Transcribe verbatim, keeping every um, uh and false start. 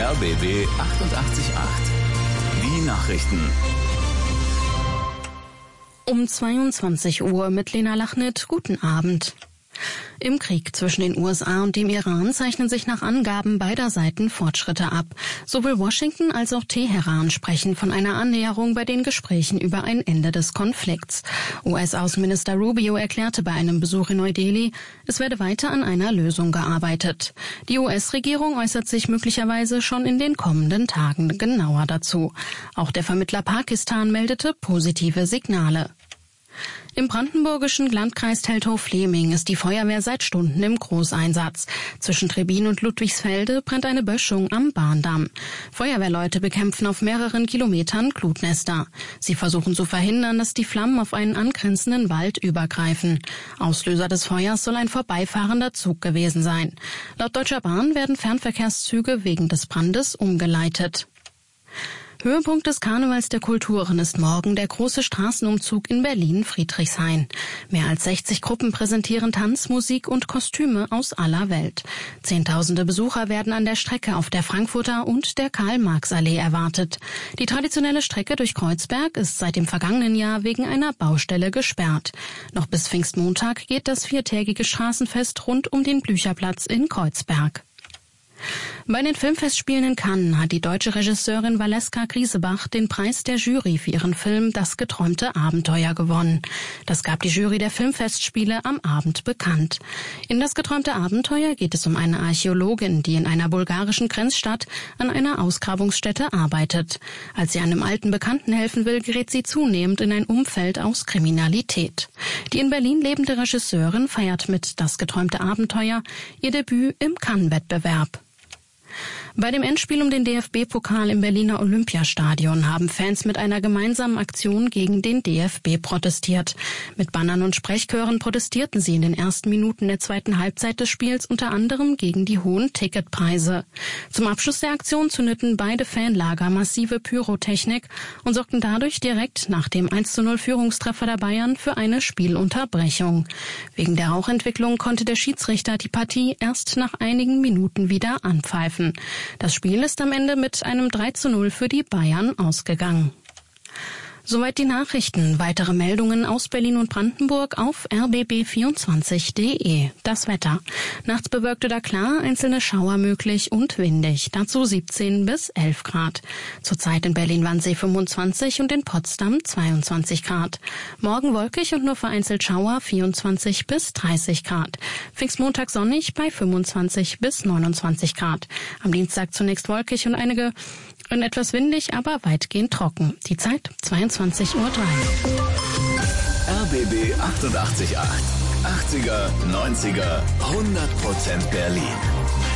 R B B achtundachtzig Komma acht. Die Nachrichten. Um zweiundzwanzig Uhr mit Lena Lachnit. Guten Abend. Im Krieg zwischen den U S A und dem Iran zeichnen sich nach Angaben beider Seiten Fortschritte ab. Sowohl Washington als auch Teheran sprechen von einer Annäherung bei den Gesprächen über ein Ende des Konflikts. U S-Außenminister Rubio erklärte bei einem Besuch in Neu-Delhi, es werde weiter an einer Lösung gearbeitet. Die U S-Regierung äußert sich möglicherweise schon in den kommenden Tagen genauer dazu. Auch der Vermittler Pakistan meldete positive Signale. Im brandenburgischen Landkreis Teltow-Fleming ist die Feuerwehr seit Stunden im Großeinsatz. Zwischen Trebin und Ludwigsfelde brennt eine Böschung am Bahndamm. Feuerwehrleute bekämpfen auf mehreren Kilometern Glutnester. Sie versuchen zu verhindern, dass die Flammen auf einen angrenzenden Wald übergreifen. Auslöser des Feuers soll ein vorbeifahrender Zug gewesen sein. Laut Deutscher Bahn werden Fernverkehrszüge wegen des Brandes umgeleitet. Höhepunkt des Karnevals der Kulturen ist morgen der große Straßenumzug in Berlin-Friedrichshain. Mehr als sechzig Gruppen präsentieren Tanz, Musik und Kostüme aus aller Welt. Zehntausende Besucher werden an der Strecke auf der Frankfurter und der Karl-Marx-Allee erwartet. Die traditionelle Strecke durch Kreuzberg ist seit dem vergangenen Jahr wegen einer Baustelle gesperrt. Noch bis Pfingstmontag geht das viertägige Straßenfest rund um den Blücherplatz in Kreuzberg. Bei den Filmfestspielen in Cannes hat die deutsche Regisseurin Valeska Griesebach den Preis der Jury für ihren Film Das geträumte Abenteuer gewonnen. Das gab die Jury der Filmfestspiele am Abend bekannt. In Das geträumte Abenteuer geht es um eine Archäologin, die in einer bulgarischen Grenzstadt an einer Ausgrabungsstätte arbeitet. Als sie einem alten Bekannten helfen will, gerät sie zunehmend in ein Umfeld aus Kriminalität. Die in Berlin lebende Regisseurin feiert mit Das geträumte Abenteuer ihr Debüt im Cannes-Wettbewerb. Bei dem Endspiel um den D F B-Pokal im Berliner Olympiastadion haben Fans mit einer gemeinsamen Aktion gegen den D F B protestiert. Mit Bannern und Sprechchören protestierten sie in den ersten Minuten der zweiten Halbzeit des Spiels unter anderem gegen die hohen Ticketpreise. Zum Abschluss der Aktion zündeten beide Fanlager massive Pyrotechnik und sorgten dadurch direkt nach dem eins zu null Führungstreffer der Bayern für eine Spielunterbrechung. Wegen der Rauchentwicklung konnte der Schiedsrichter die Partie erst nach einigen Minuten wieder anpfeifen. Das Spiel ist am Ende mit einem drei zu null für die Bayern ausgegangen. Soweit die Nachrichten. Weitere Meldungen aus Berlin und Brandenburg auf r b b vierundzwanzig punkt d e. Das Wetter. Nachts bewölkt oder klar, einzelne Schauer möglich und windig. Dazu siebzehn bis elf Grad. Zurzeit in Berlin-Wannsee fünfundzwanzig und in Potsdam zweiundzwanzig Grad. Morgen wolkig und nur vereinzelt Schauer vierundzwanzig bis dreißig Grad. Pfingstmontag sonnig bei fünfundzwanzig bis neunundzwanzig Grad. Am Dienstag zunächst wolkig und einige und etwas windig, aber weitgehend trocken. Die Zeit zweiundzwanzig Uhr drei. R B B achtundachtzig Komma acht. achtziger, neunziger, hundert Prozent Berlin.